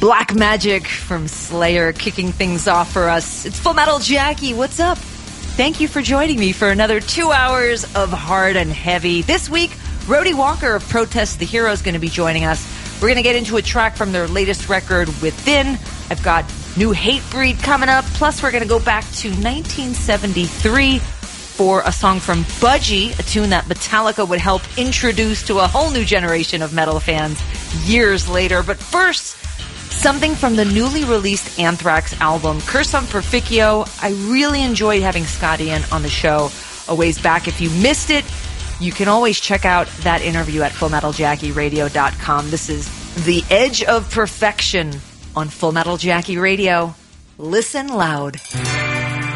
Black Magic from Slayer kicking things off for us. It's Full Metal Jackie. What's up? Thank you for joining me for another 2 hours of hard and heavy. This week, Rhodey Walker of Protest the Hero is going to be joining us. We're going to get into a track from their latest record, Within. I've got new Hatebreed coming up. Plus, we're going to go back to 1973 for a song from Budgie, a tune that Metallica would help introduce to a whole new generation of metal fans years later. But first, something from the newly released Anthrax album, Curse on Perficio. I really enjoyed having Scott Ian on the show a ways back. If you missed it, you can always check out that interview at FullMetalJackieRadio.com. This is The Edge of Perfection on Full Metal Jackie Radio. Listen loud.